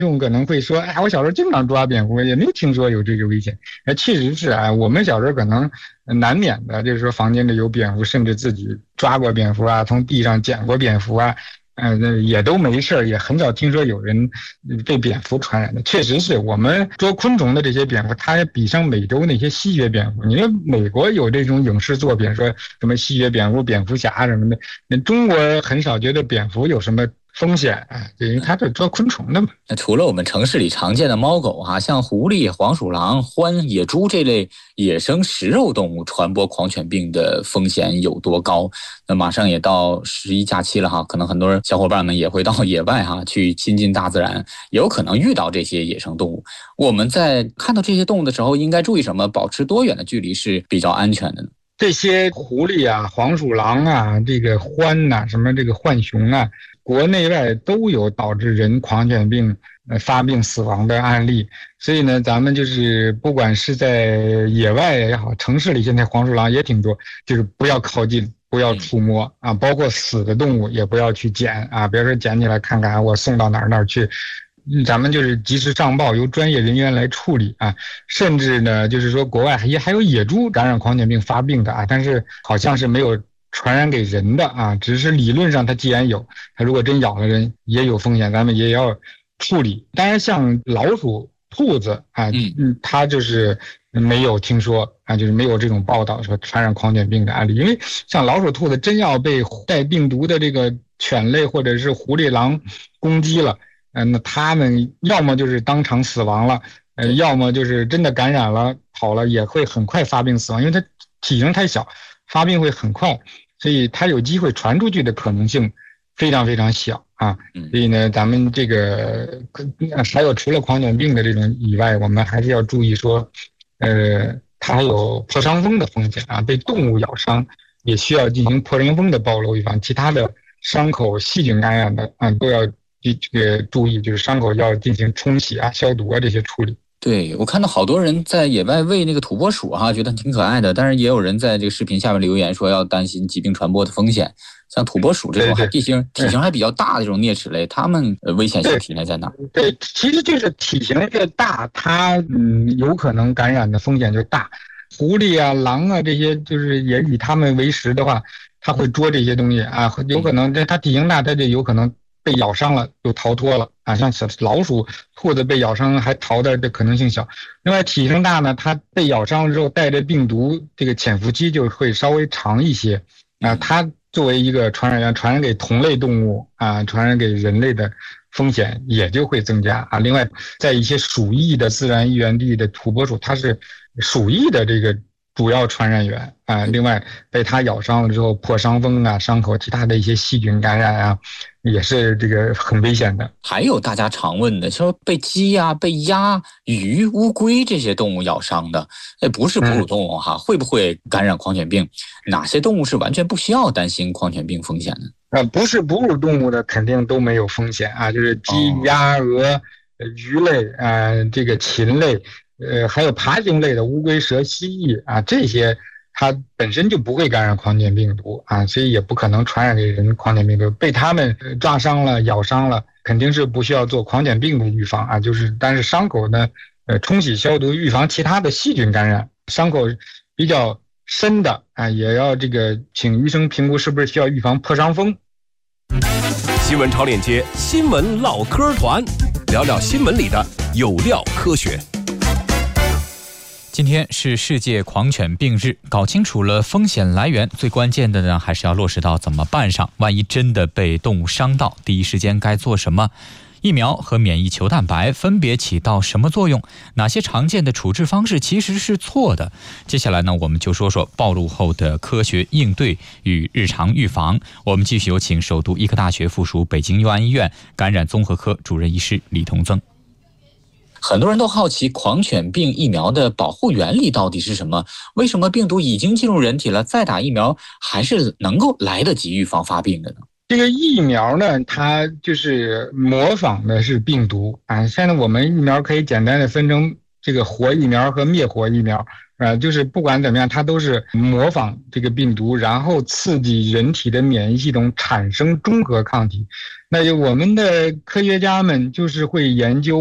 众可能会说，哎，我小时候经常抓蝙蝠，也没听说有这个危险。确实是啊，我们小时候可能难免的，就是说房间里有蝙蝠，甚至自己抓过蝙蝠啊，从地上捡过蝙蝠啊，也都没事，也很少听说有人被蝙蝠传染的。确实是我们捉昆虫的这些蝙蝠，它也比上美洲那些吸血蝙蝠。你说美国有这种影视作品，说什么吸血蝙蝠、蝙蝠侠什么的，那中国很少觉得蝙蝠有什么风险啊，因为它是捉昆虫的嘛。 除了我们城市里常见的猫狗像狐狸、黄鼠狼、獾、野猪这类野生食肉动物传播狂犬病的风险有多高？那马上也到11假期了可能很多小伙伴们也会到野外去亲近大自然，也有可能遇到这些野生动物。我们在看到这些动物的时候应该注意什么？保持多远的距离是比较安全的呢？ 这些狐狸啊、黄鼠狼啊、这个獾啊、什么这个浣熊啊，国内外都有导致人狂犬病发病死亡的案例。所以呢，咱们就是不管是在野外也好，城市里现在黄鼠狼也挺多，就是不要靠近，不要触摸啊，包括死的动物也不要去捡啊，别说捡起来看看我送到哪儿去。咱们就是及时上报，由专业人员来处理啊。甚至呢，就是说国外还有野猪感染狂犬病发病的但是好像是没有传染给人的只是理论上它既然有，它如果真咬了人也有风险，咱们也要处理。当然像老鼠、兔子它就是没有听说就是没有这种报道说传染狂犬病的案例。因为像老鼠、兔子真要被带病毒的这个犬类或者是狐狸、狼攻击了，那他们要么就是当场死亡了，要么就是真的感染了跑了，也会很快发病死亡，因为它体型太小，发病会很快，所以它有机会传出去的可能性非常非常小所以呢，咱们这个还有除了狂犬病的这种以外，我们还是要注意说，它还有破伤风的风险被动物咬伤也需要进行破伤风的暴露预防，其他的伤口细菌感染的都要这个注意，就是伤口要进行冲洗消毒这些处理。 对，我看到好多人在野外喂那个土拨鼠觉得挺可爱的，但是也有人在这个视频下面留言说要担心疾病传播的风险。像土拨鼠这种体型还比较大的这种啮齿类，它们危险性体现在哪？ 对，其实就是体型越大，它有可能感染的风险就大。狐狸啊、狼啊这些，就是也以它们为食的话，它会捉这些东西有可能它体型大，它就有可能被咬伤了就逃脱了像老鼠、兔子被咬伤还逃的可能性小。另外体型大呢，它被咬伤了之后带着病毒，这个潜伏期就会稍微长一些它作为一个传染源，传染给同类动物传染给人类的风险也就会增加另外，在一些鼠疫的自然疫源地的土拨鼠，它是鼠疫的这个主要传染源另外被它咬伤了之后破伤风伤口其他的一些细菌感染也是这个很危险的。 还有大家常问的，说被鸡被鸭、鱼、乌龟这些动物咬伤的，不是哺乳动物会不会感染狂犬病？哪些动物是完全不需要担心狂犬病风险的？ 不是哺乳动物的肯定都没有风险就是鸡、鸭、鹅、鱼类这个禽类还有爬行类的乌龟、蛇、蜥蜴这些它本身就不会感染狂犬病毒所以也不可能传染给人狂犬病毒。被它们抓伤了、咬伤了，肯定是不需要做狂犬病的预防但是伤口呢冲洗消毒，预防其他的细菌感染。伤口比较深的也要这个请医生评估是不是需要预防破伤风。 新闻超链接，新闻唠嗑团，聊聊新闻里的有料科学。 今天是世界狂犬病日，搞清楚了风险来源，最关键的呢，还是要落实到怎么办上。万一真的被动物伤到，第一时间该做什么？疫苗和免疫球蛋白分别起到什么作用？哪些常见的处置方式其实是错的？接下来呢，我们就说说暴露后的科学应对与日常预防。我们继续有请首都医科大学附属北京佑安医院感染综合科主任医师李同增。 很多人都好奇狂犬病疫苗的保护原理到底是什么？为什么病毒已经进入人体了，再打疫苗还是能够来得及预防发病的呢？ 这个疫苗呢，它就是模仿的是病毒现在我们疫苗可以简单的分成这个活疫苗和灭活疫苗就是不管怎么样，它都是模仿这个病毒，然后刺激人体的免疫系统产生中和抗体。 那就我们的科学家们就是会研究